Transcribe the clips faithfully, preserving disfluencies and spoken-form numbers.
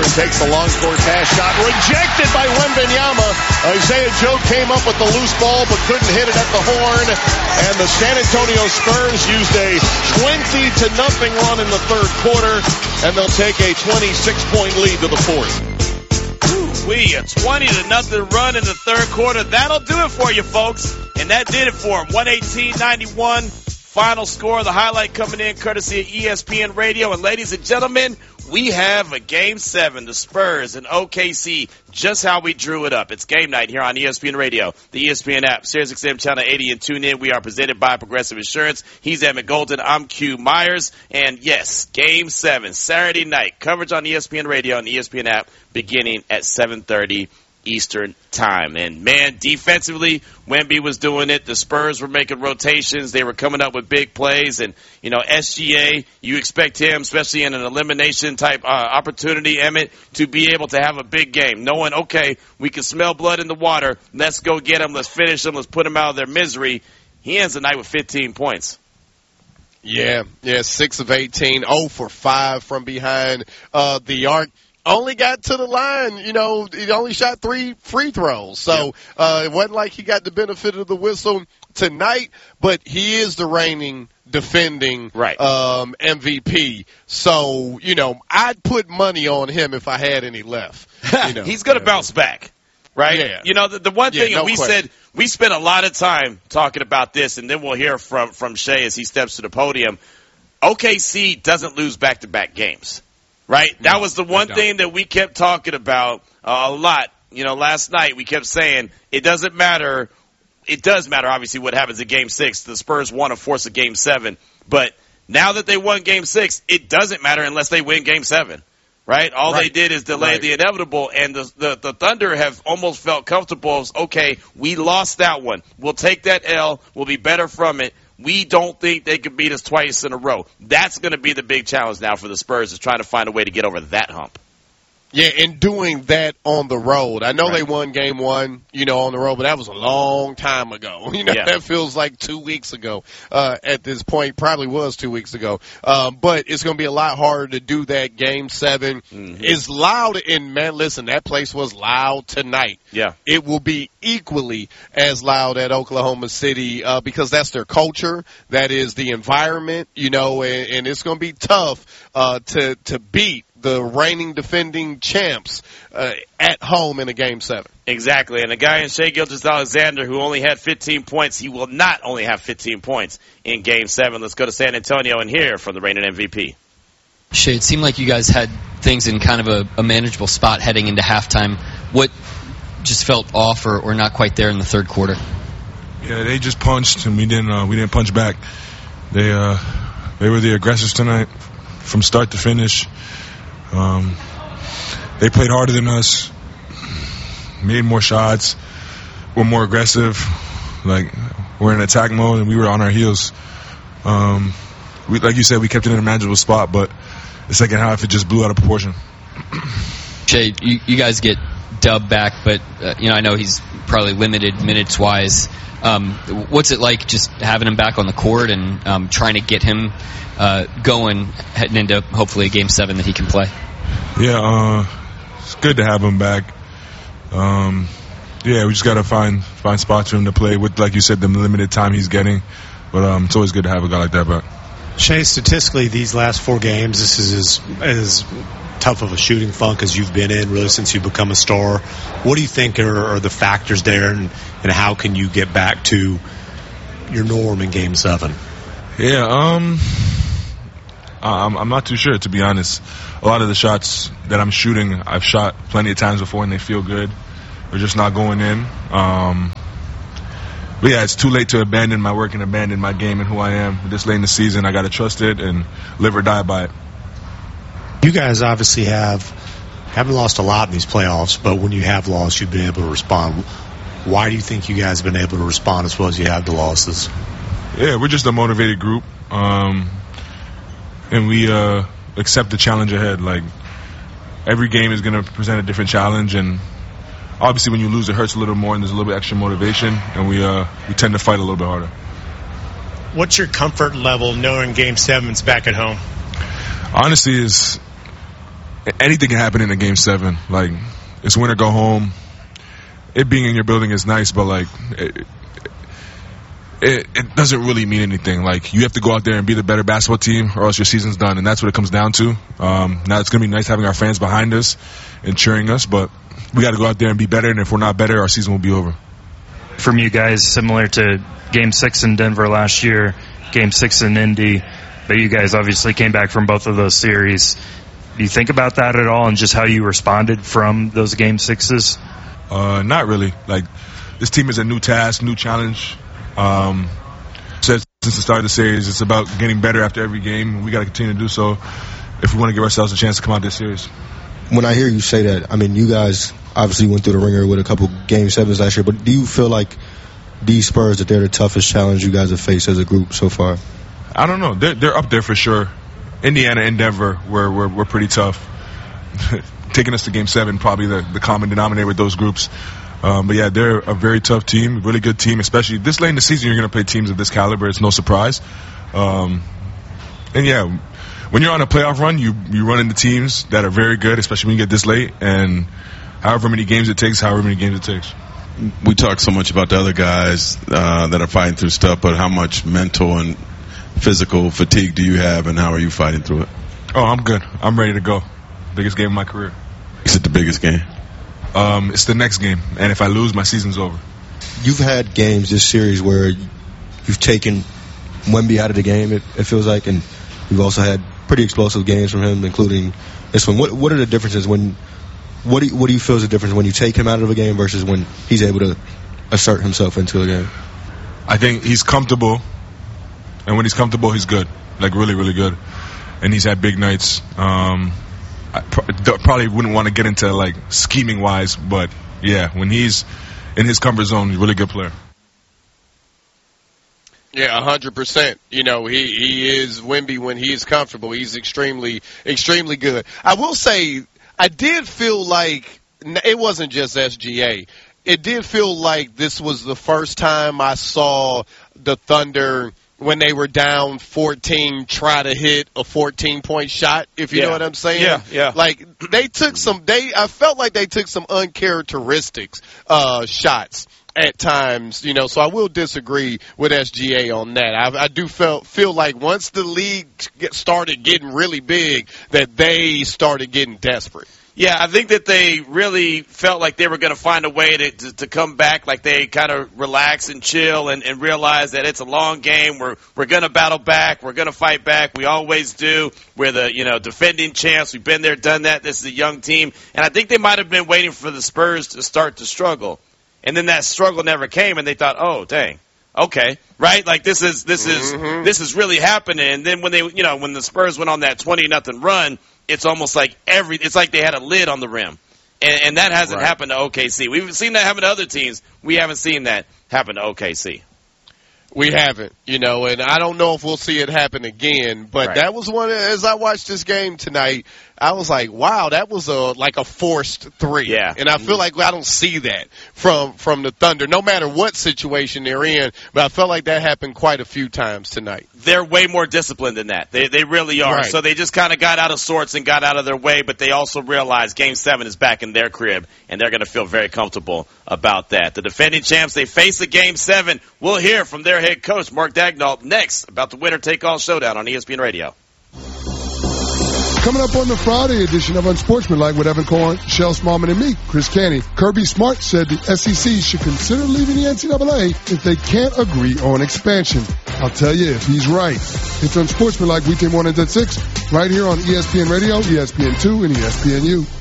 Hunter takes the long court pass shot. Rejected by Wembanyama. Isaiah Joe came up with the loose ball but couldn't hit it at the horn. And the San Antonio Spurs used a twenty to nothing run in the third quarter. And they'll take a twenty-six point lead to the fourth. We a twenty to nothing run in the third quarter. That'll do it for you, folks. And that did it for them. one eighteen ninety-one. Final score, the highlight coming in courtesy of E S P N Radio. And ladies and gentlemen, we have a game seven, the Spurs and O K C, just how we drew it up. It's game night here on E S P N Radio, the E S P N app, Sirius X M Channel eighty, and tune in. We are presented by Progressive Insurance. He's Emmett Golden. I'm Q Myers. And yes, game seven, Saturday night, coverage on E S P N Radio and the E S P N app beginning at seven thirty Eastern time. And man, defensively, Wemby was doing it. The Spurs were making rotations. They were coming up with big plays. And, you know, S G A, you expect him, especially in an elimination type uh, opportunity, Emmett, to be able to have a big game, knowing, okay, we can smell blood in the water. Let's go get them. Let's finish them. Let's put them out of their misery. He ends the night with fifteen points. Yeah, yeah, six of eighteen, oh for five from behind uh, the arc. Only got to the line, you know, he only shot three free throws. So uh, it wasn't like he got the benefit of the whistle tonight, but he is the reigning, defending right. um, M V P. So, you know, I'd put money on him if I had any left. You know. He's going to bounce back, right? Yeah. You know, the, the one thing, yeah, no and we question. said, we spent a lot of time talking about this, and then we'll hear from, from Shea as he steps to the podium. O K C doesn't lose back-to-back games. Right? That was the one thing that we kept talking about uh, a lot. You know, last night we kept saying it doesn't matter. It does matter, obviously, what happens in Game six. The Spurs won a force of Game seven. But now that they won Game six, it doesn't matter unless they win Game seven. Right? All right. they did is delay right. the inevitable, and the, the, the Thunder have almost felt comfortable as, okay, we lost that one. We'll take that L. We'll be better from it. We don't think they could beat us twice in a row. That's going to be the big challenge now for the Spurs, is trying to find a way to get over that hump. Yeah, and doing that on the road. I know right. they won game one, you know, on the road, but that was a long time ago. You know, yeah. that feels like two weeks ago uh, at this point. Probably was two weeks ago. Um, but it's going to be a lot harder to do that. Game seven mm-hmm. is loud. And, man, listen, that place was loud tonight. Yeah. It will be equally as loud at Oklahoma City uh, because that's their culture. That is the environment, you know, and, and it's going to be tough uh, to, to beat the reigning defending champs uh, at home in a game seven. Exactly. And a guy in Shai Gilgeous-Alexander who only had fifteen points, he will not only have fifteen points in game seven. Let's go to San Antonio and hear from the reigning M V P. Shai, it seemed like you guys had things in kind of a, a manageable spot heading into halftime. What just felt off or, or not quite there in the third quarter? Yeah, they just punched and we didn't uh, we didn't punch back. They uh, they were the aggressors tonight from start to finish. Um, they played harder than us, made more shots, were more aggressive. Like, we're in attack mode and we were on our heels. Um, we, like you said, we kept it in a manageable spot, but the second half it just blew out of proportion. Shai, you, you guys get Dub back, but uh, you know I know he's probably limited minutes wise. Um, what's it like just having him back on the court and um, trying to get him uh, going heading into hopefully a game seven that he can play? Yeah, uh, it's good to have him back. Um, yeah, we just got to find find spots for him to play with, like you said, the limited time he's getting. But um, it's always good to have a guy like that back. Shai, statistically, these last four games, this is as, as tough of a shooting funk as you've been in, really, since you've become a star. What do you think are, are the factors there, and, and how can you get back to your norm in Game seven? Yeah, um, I'm, I'm not too sure, to be honest. A lot of the shots that I'm shooting, I've shot plenty of times before, and they feel good. They're just not going in. Um, but, yeah, it's too late to abandon my work and abandon my game and who I am. This late in the season, I got to trust it and live or die by it. You guys obviously have haven't lost a lot in these playoffs, but when you have lost, you've been able to respond. Why do you think you guys have been able to respond as well as you have the losses? Yeah, we're just a motivated group, um, and we uh, accept the challenge ahead. Like, every game is going to present a different challenge, and obviously when you lose, it hurts a little more, and there's a little bit extra motivation, and we uh, we tend to fight a little bit harder. What's your comfort level knowing Game seven's back at home? Honestly, is anything can happen in a game seven. Like, it's win or go home. It being in your building is nice, but like it, it, it doesn't really mean anything. Like, you have to go out there and be the better basketball team, or else your season's done, and that's what it comes down to. Um, now it's gonna be nice having our fans behind us and cheering us, but we got to go out there and be better. And if we're not better, our season will be over. From you guys, similar to Game Six in Denver last year, Game Six in Indy, but you guys obviously came back from both of those series. Do you think about that at all, and just how you responded from those Game Sixes? Uh, not really. Like, this team is a new task, new challenge. Um, since the start of the series, it's about getting better after every game. We got to continue to do so if we want to give ourselves a chance to come out this series. When I hear you say that, I mean, you guys obviously went through the ringer with a couple game sevens last year, but do you feel like these Spurs, that they're the toughest challenge you guys have faced as a group so far? I don't know. They're, they're up there for sure. Indiana and Denver were, were, were pretty tough. Taking us to game seven, probably the, the common denominator with those groups. Um, but yeah, they're a very tough team, really good team, especially this late in the season. You're going to play teams of this caliber. It's no surprise. Um, and yeah, when you're on a playoff run, you, you run into teams that are very good, especially when you get this late, and however many games it takes, however many games it takes. We talk so much about the other guys uh, that are fighting through stuff, but how much mental and physical fatigue do you have, and how are you fighting through it? Oh, I'm good. I'm ready to go. Biggest game of my career. Is it the biggest game? Um, it's the next game, and if I lose, my season's over. You've had games this series where you've taken Wemby out of the game, it, it feels like, and you've also had pretty explosive games from him, including this one. What What are the differences when? What do you, What do you feel is the difference when you take him out of a game versus when he's able to assert himself into a game? I think he's comfortable, and when he's comfortable, he's good, like really, really good, and he's had big nights. Um, I probably wouldn't want to get into like scheming wise, but yeah, when he's in his comfort zone, he's a really good player. Yeah, a hundred percent. You know, he, he is Wemby when he's comfortable. He's extremely, extremely good. I will say, I did feel like it wasn't just S G A. It did feel like this was the first time I saw the Thunder, when they were down fourteen, try to hit a fourteen-point shot, if you yeah. know what I'm saying. Yeah, yeah. Like, they took some, they, I felt like they took some uncharacteristics, uh, shots at times, you know, so I will disagree with S G A on that. I, I do feel, feel like once the league get started getting really big, that they started getting desperate. Yeah, I think that they really felt like they were going to find a way to, to, to come back, like they kind of relax and chill and, and realize that it's a long game. We're we're going to battle back. We're going to fight back. We always do. We're the, you know, defending champs. We've been there, done that. This is a young team. And I think they might have been waiting for the Spurs to start to struggle. And then that struggle never came, and they thought, oh, dang. Okay, right? Like this is this is mm-hmm. this is really happening. And then when they, you know, when the Spurs went on that twenty nothing run, it's almost like every it's like they had a lid on the rim, and, and that hasn't right. happened to O K C. We've seen that happen to other teams. We haven't seen that happen to O K C. We haven't, you know, and I don't know if we'll see it happen again. But right. that was one. As I watched this game tonight, I was like, wow, that was a like a forced three. Yeah. And I feel like I don't see that from from the Thunder, no matter what situation they're in. But I felt like that happened quite a few times tonight. They're way more disciplined than that. They they really are. Right. So they just kind of got out of sorts and got out of their way. But they also realized Game Seven is back in their crib, and they're going to feel very comfortable about that. The defending champs, they face the Game Seven. We'll hear from their head coach Mark Daigneault next about the winner-take-all showdown on E S P N Radio. Coming up on the Friday edition of Unsportsmanlike with Evan Cohen, Shel Smallman, and me, Chris Canty. Kirby Smart said the S E C should consider leaving the N C double A if they can't agree on expansion. I'll tell you if he's right. It's Unsportsmanlike weekday mornings at six, right here on E S P N Radio, E S P N two, and E S P N U.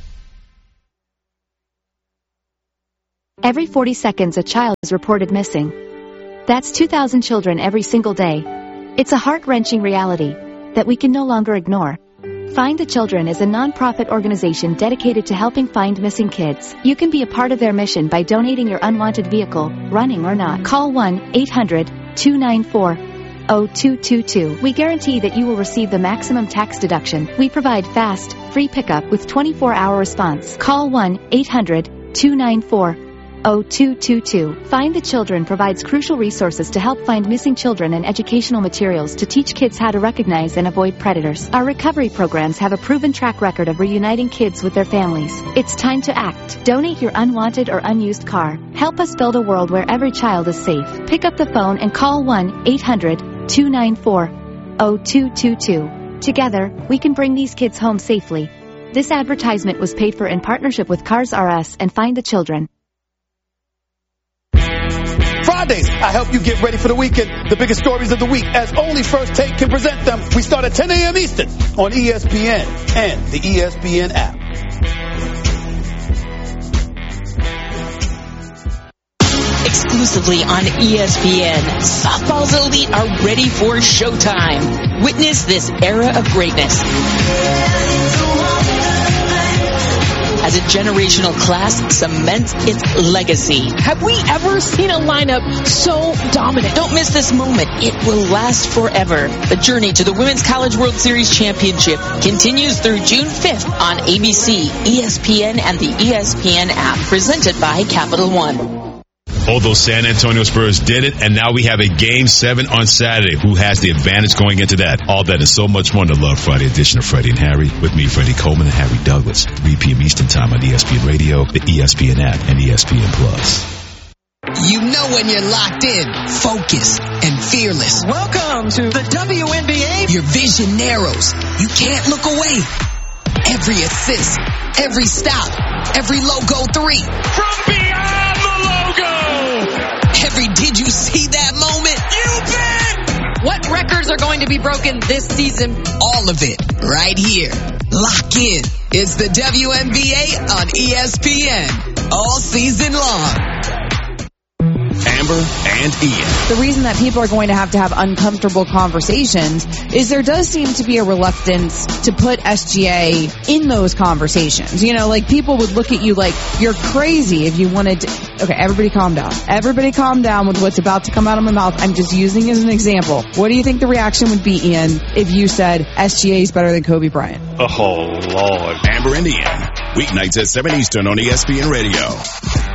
Every forty seconds, a child is reported missing. That's two thousand children every single day. It's a heart-wrenching reality that we can no longer ignore. Find the Children is a non-profit organization dedicated to helping find missing kids. You can be a part of their mission by donating your unwanted vehicle, running or not. Call one eight hundred two nine four zero two two two. We guarantee that you will receive the maximum tax deduction. We provide fast, free pickup with twenty-four hour response. Call one eight hundred two nine four oh two two two. Find the Children provides crucial resources to help find missing children and educational materials to teach kids how to recognize and avoid predators. Our recovery programs have a proven track record of reuniting kids with their families. It's time to act. Donate your unwanted or unused car. Help us build a world where every child is safe. Pick up the phone and call one eight hundred two nine four oh two two two. Together, we can bring these kids home safely. This advertisement was paid for in partnership with Cars R Us and Find the Children. Fridays, I help you get ready for the weekend. The biggest stories of the week, as only First Take can present them. We start at ten a.m. Eastern on E S P N and the E S P N app. Exclusively on E S P N, softball's elite are ready for showtime. Witness this era of greatness as a generational class cements its legacy. Have we ever seen a lineup so dominant? Don't miss this moment. It will last forever. The journey to the Women's College World Series Championship continues through June fifth on A B C, E S P N, and the E S P N app, presented by Capital One. Although San Antonio Spurs did it, and now we have a game seven on Saturday. Who has the advantage going into that? All that and so much more in the Love Friday edition of Freddie and Harry. With me, Freddie Coleman and Harry Douglas. three p.m. Eastern Time on E S P N Radio, the E S P N app, and E S P N Plus. You know when you're locked in, focused, and fearless. Welcome to the W N B A. Your vision narrows. You can't look away. Every assist, every stop, every logo three. From beyond the logo. Every did you see that moment? You bet. What records are going to be broken this season? All of it right here. Lock in. It's the W N B A on E S P N. All season long. Amber and Ian. The reason that people are going to have to have uncomfortable conversations is there does seem to be a reluctance to put S G A in those conversations. You know, like people would look at you like you're crazy if you wanted to. Okay, everybody calm down. Everybody calm down with what's about to come out of my mouth. I'm just using it as an example. What do you think the reaction would be, Ian, if you said S G A is better than Kobe Bryant? Oh, Lord. Amber and Ian. Weeknights at seven Eastern on E S P N Radio.